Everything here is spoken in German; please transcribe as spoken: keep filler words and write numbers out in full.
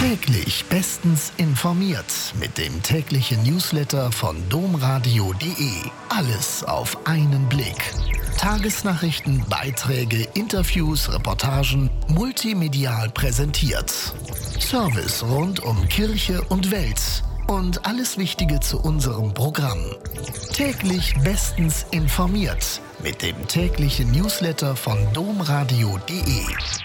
Täglich bestens informiert mit dem täglichen Newsletter von domradio punkt de. Alles auf einen Blick. Tagesnachrichten, Beiträge, Interviews, Reportagen, multimedial präsentiert. Service rund um Kirche und Welt und alles Wichtige zu unserem Programm. Täglich bestens informiert mit dem täglichen Newsletter von domradio punkt de.